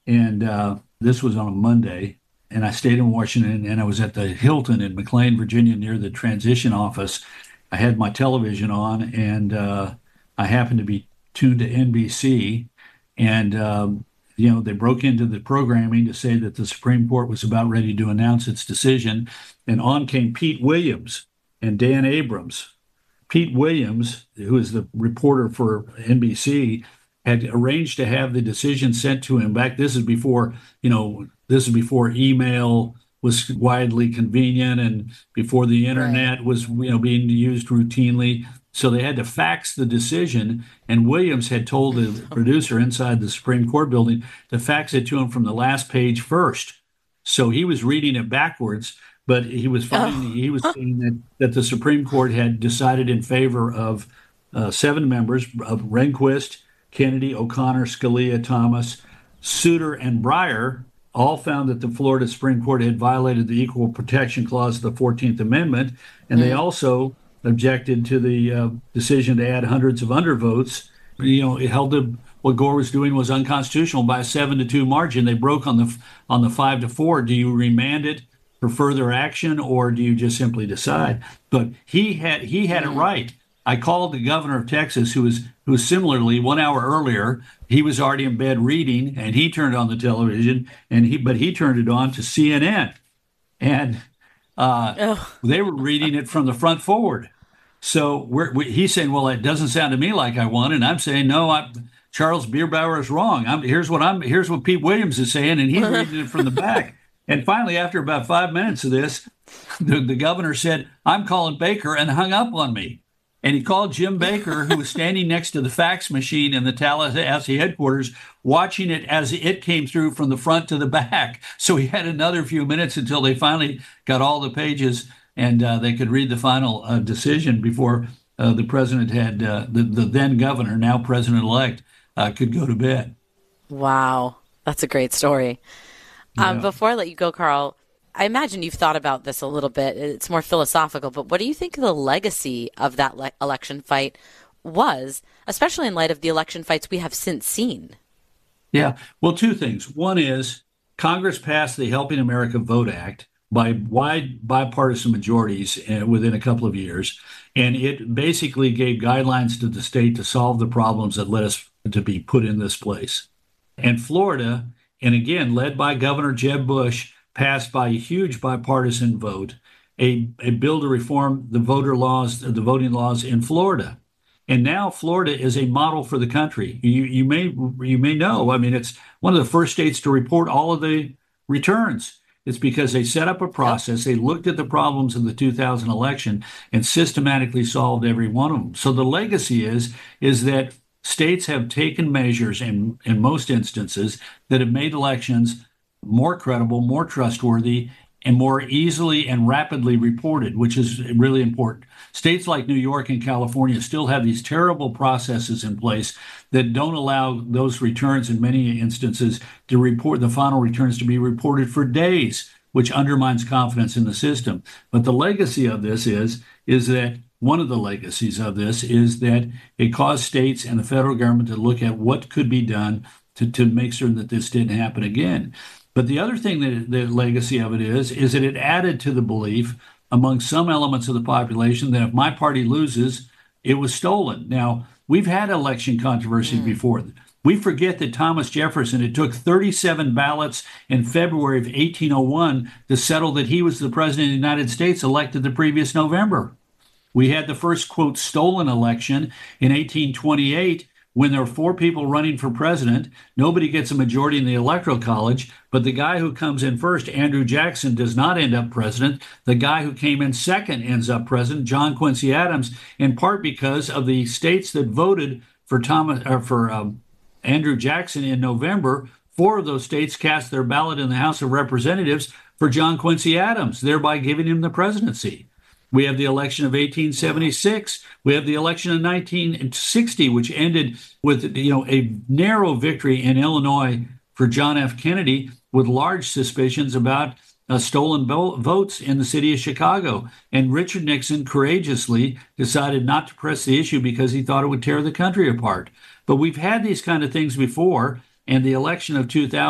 And this was on a Monday. And I stayed in Washington, and I was at the Hilton in McLean, Virginia, near the transition office. I had my television on, and I happened to be tuned to NBC. And they broke into the programming to say that the Supreme Court was about ready to announce its decision. And on came Pete Williams and Dan Abrams. Pete Williams, who is the reporter for NBC, had arranged to have the decision sent to him back. This is before email was widely convenient and before the internet was, being used routinely. So they had to fax the decision, and Williams had told the producer inside the Supreme Court building to fax it to him from the last page first. So he was reading it backwards, but he was saying that the Supreme Court had decided in favor of 7 members of Rehnquist, Kennedy, O'Connor, Scalia, Thomas, Souter, and Breyer. All found that the Florida Supreme Court had violated the Equal Protection Clause of the 14th Amendment, and they also objected to the decision to add hundreds of undervotes. It held that what Gore was doing was unconstitutional by a 7-2 margin. They broke on the 5-4. Do you remand it for further action, or do you just simply decide? But he had it right. I called the governor of Texas, who was similarly 1 hour earlier. He was already in bed reading, and he turned on the television, but he turned it on to CNN, and they were reading it from the front forward. So he's saying, "Well, it doesn't sound to me like I won," and I'm saying, "No, Charles Bierbauer is wrong. Here's what Pete Williams is saying, and he's reading it from the back." And finally, after about 5 minutes of this, the governor said, "I'm calling Baker," and hung up on me. And he called Jim Baker, who was standing next to the fax machine in the Tallahassee headquarters, watching it as it came through from the front to the back. So he had another few minutes until they finally got all the pages and they could read the final decision before the president had, the then governor, now president-elect, could go to bed. Wow. That's a great story. Yeah. Before I let you go, Carl, I imagine you've thought about this a little bit. It's more philosophical, but what do you think the legacy of that election fight was, especially in light of the election fights we have since seen? Yeah, well, 2 things. One is Congress passed the Helping America Vote Act by wide bipartisan majorities within a couple of years, and it basically gave guidelines to the state to solve the problems that led us to be put in this place. And Florida, and again, led by Governor Jeb Bush, passed by a huge bipartisan vote, a bill to reform the voting laws in Florida. And now Florida is a model for the country. You may know, I mean, it's one of the first states to report all of the returns. It's because they set up a process. They looked at the problems of the 2000 election and systematically solved every one of them. So the legacy is that states have taken measures in most instances that have made elections more credible, more trustworthy, and more easily and rapidly reported, which is really important. States like New York and California still have these terrible processes in place that don't allow those returns in many instances to report the final returns to be reported for days, which undermines confidence in the system. But the legacy of this is that one of the legacies of this is that it caused states and the federal government to look at what could be done to make certain that this didn't happen again. But the other thing that the legacy of it is that it added to the belief among some elements of the population that if my party loses, it was stolen. Now, we've had election controversies before. We forget that Thomas Jefferson, it took 37 ballots in February of 1801 to settle that he was the president of the United States elected the previous November. We had the first, quote, stolen election in 1828 when there are 4 people running for president. Nobody gets a majority in the Electoral College, but the guy who comes in first, Andrew Jackson, does not end up president. The guy who came in second ends up president, John Quincy Adams, in part because of the states that voted for Andrew Jackson in November. 4 of those states cast their ballot in the House of Representatives for John Quincy Adams, thereby giving him the presidency. We have the election of 1876. We have the election of 1960, which ended with a narrow victory in Illinois for John F. Kennedy, with large suspicions about stolen votes in the city of Chicago. And Richard Nixon courageously decided not to press the issue because he thought it would tear the country apart. But we've had these kind of things before, and the election of 2000